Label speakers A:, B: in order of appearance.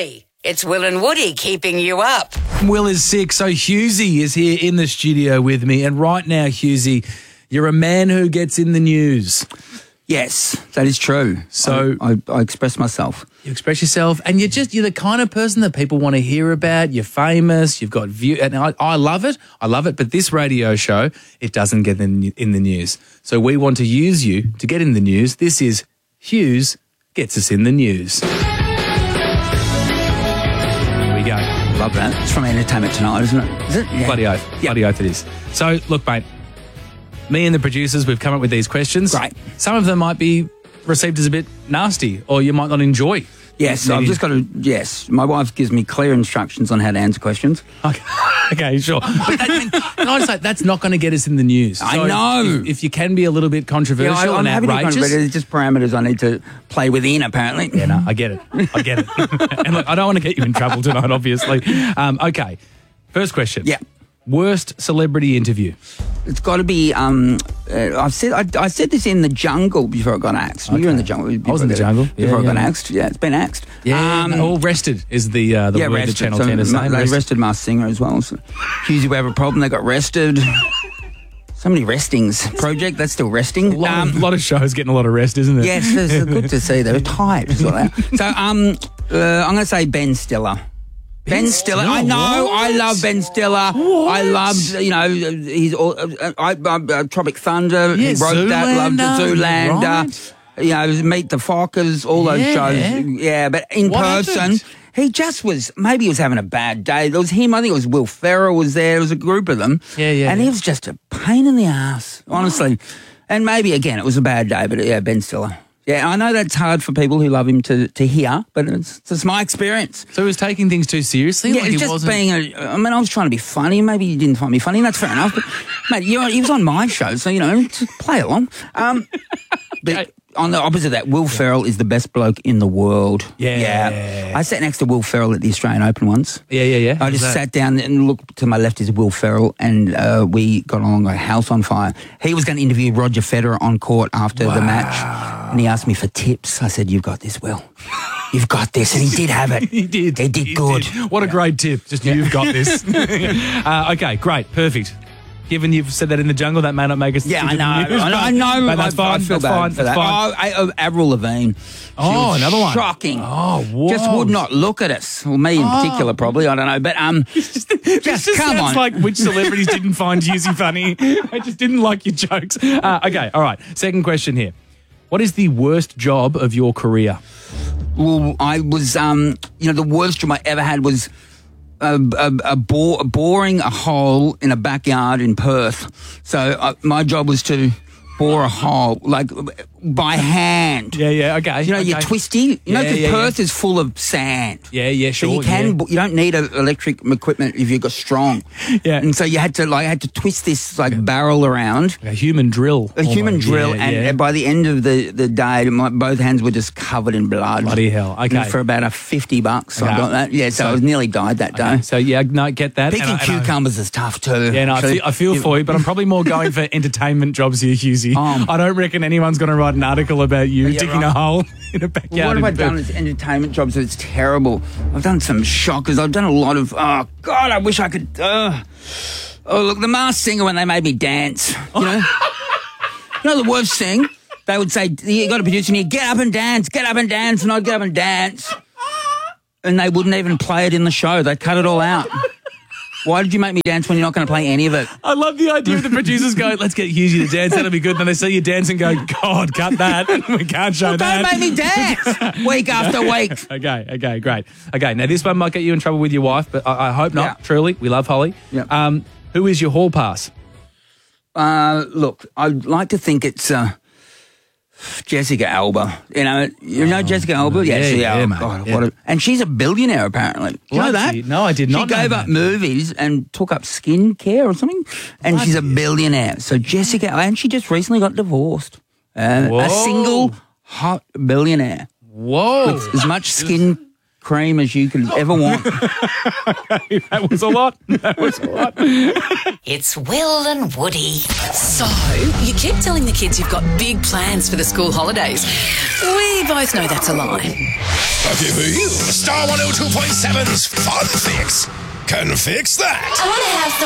A: Woody. It's Will and Woody keeping you up.
B: Will is sick, so Hughesy is here in the studio with me. And right now, Hughesy, you're a man who gets in the news.
C: Yes, that is true.
B: So
C: I express myself.
B: You express yourself, and you're the kind of person that people want to hear about. You're famous, you've got view, and I love it. I love it. But this radio show, it doesn't get in the news. So we want to use you to get in the news. This is Hughes Gets Us in the News. Here we go.
C: Love that. It's from Entertainment Tonight, isn't it? Is it? Yeah.
B: Bloody oath. Yep. Bloody oath it is. So, look, mate, me and the producers, we've come up with these questions.
C: Great.
B: Some of them might be received as a bit nasty, or you might not enjoy.
C: Yes, I've just got to, yes. My wife gives me clear instructions on how to answer questions.
B: Okay, sure. But can I just say, that's not going to get us in the news.
C: I know.
B: If you can be a little bit controversial and outrageous.
C: But it's just parameters I need to play within, apparently.
B: Yeah, no, I get it. And look, I don't want to get you in trouble tonight, obviously. Okay, first question.
C: Yeah.
B: Worst celebrity interview?
C: It's got to be. I said this in the jungle before I got axed. Okay. You were in the jungle.
B: I was in the jungle
C: before I got axed. Yeah, it's been axed.
B: Yeah, all rested is the word
C: rested.
B: that Channel 10 is saying.
C: They arrested Masked Singer as well. So, Hughesy, we have a problem. They got rested. So many restings. Project, that's still resting.
B: A lot of shows getting a lot of rest, isn't it?
C: Yes, it's good to see. They're tired. So I'm going to say Ben Stiller. Ben Stiller. I know. What? I love Ben Stiller.
B: What?
C: I loved, he's Tropic Thunder.
B: Yeah,
C: he wrote
B: Zoolander,
C: that. Loved Zoolander.
B: Right.
C: Meet the Fockers, all those shows. Yeah, but in person, he just was, maybe he was having a bad day. There was him, I think it was Will Ferrell was there. There was a group of them.
B: Yeah.
C: And he was just a pain in the ass, honestly. And maybe, again, it was a bad day, but yeah, Ben Stiller. Yeah, I know that's hard for people who love him to hear, but it's just my experience.
B: So he was taking things too seriously?
C: Yeah, it's just being I was trying to be funny. Maybe you didn't find me funny. That's fair enough. But, mate, he was on my show, so, just play along. But on the opposite of that, Will Ferrell is the best bloke in the world.
B: Yeah.
C: I sat next to Will Ferrell at the Australian Open once.
B: Yeah.
C: I just sat down and looked to my left is Will Ferrell, and we got along like a house on fire. He was going to interview Roger Federer on court after the match. And he asked me for tips. I said, "You've got this, Will. You've got this." And he did have it.
B: He did.
C: He did good.
B: What a great tip. Just you've got this. Okay, great. Perfect. Given you've said that in the jungle, that may not make us.
C: Yeah, I know.
B: But that's fine.
C: I feel bad for that. Oh, Avril Lavigne.
B: Another one.
C: Shocking.
B: Oh, what?
C: Just would not look at us. Well, me in particular, probably. I don't know. But just come on.
B: It's like which celebrities didn't find Hughesy funny. I just didn't like your jokes. Okay, all right. Second question here. What is the worst job of your career?
C: Well, I was, the worst job I ever had was boring a hole in a backyard in Perth. So my job was to bore a hole, like by hand.
B: Yeah, okay.
C: You're twisty. Because Perth is full of sand.
B: Yeah, sure.
C: So you don't need electric equipment if you've got strong. Yeah. And so you had to twist this barrel around.
B: A human drill.
C: A human drill. And by the end of the day, both hands were just covered in blood.
B: Bloody hell. Okay.
C: And for about $50, I got that. Yeah, so I nearly died that day.
B: Okay. So, get that.
C: Picking cucumbers is tough too.
B: Yeah, no, I feel for you, but I'm probably more going for entertainment jobs here, Hughesy. I don't reckon anyone's going to write an article about you digging a hole in a backyard.
C: What have I done as entertainment jobs? It's terrible. I've done some shockers. I've done a lot of, oh, God, I wish I could, look, the Masked Singer when they made me dance, you know? The worst thing? They would say, you got a producer in here, get up and dance, and I'd get up and dance. And they wouldn't even play it in the show. They'd cut it all out. Why did you make me dance when you're not going to play any of it?
B: I love the idea of the producers going, let's get Hughesy to dance, that'll be good. And then they see you dance and go, God, cut that. We can't show that.
C: Don't make me dance week after week.
B: Okay, great. Okay, now this one might get you in trouble with your wife, but I hope not. Yeah. Truly, we love Holly.
C: Yeah.
B: Who is your hall pass?
C: Look, I'd like to think it's Jessica Alba. You know Jessica Alba?
B: Yeah, mate.
C: God, and she's a billionaire, apparently. Do you know that?
B: No, I did not.
C: She gave up movies and took up skincare or something, and she's a billionaire. So Jessica, and she just recently got divorced. A single hot billionaire.
B: Whoa.
C: With as much skin cream as you could ever want.
B: That was a lot.
A: It's Will and Woody.
D: So, you keep telling the kids you've got big plans for the school holidays. We both know that's a lie.
E: Okay, for you, Star 102.7's Fun Fix can fix that.
F: I want to have